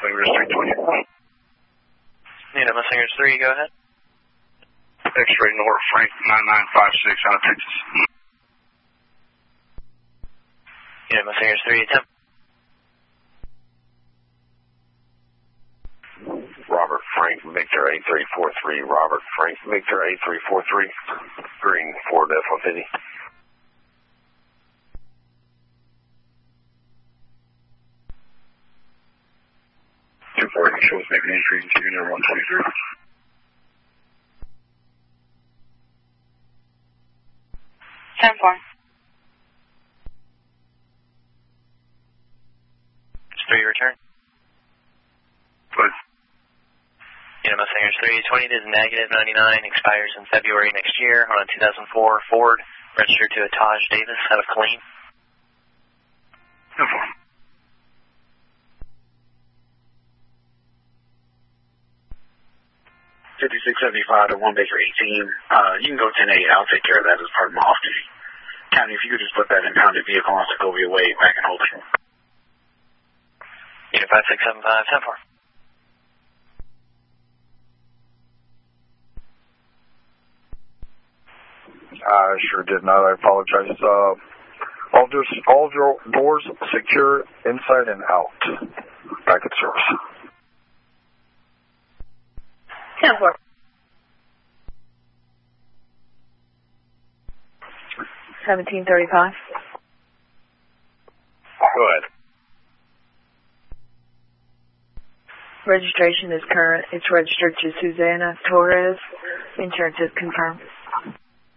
Mustangers 320. Unit Mustangers 3, go ahead. X-ray North, Frank 9956 out of Texas. Unit Mustangers 3, attempt. Robert Frank Victor 8343. Robert Frank Victor 8343. Green Ford F-150. 240 shows making entry into Unit 123. Three return. Good. Unit Mustangers 320 is negative 99, expires in February next year on a 2004 Ford, registered to a Taj Davis out of Killeen. No problem. $56.75 to 1 Baker 18. You can go 10-8. I'll take care of that as part of my off-duty. County, if you could just put that impounded vehicle on Segovia Way back in holding. Unit 5675, 10-4. I sure did not. I apologize. All doors secure inside and out. Back at service. 10-4. 1735. Go ahead. Registration is current. It's registered to Susanna Torres. Insurance is confirmed.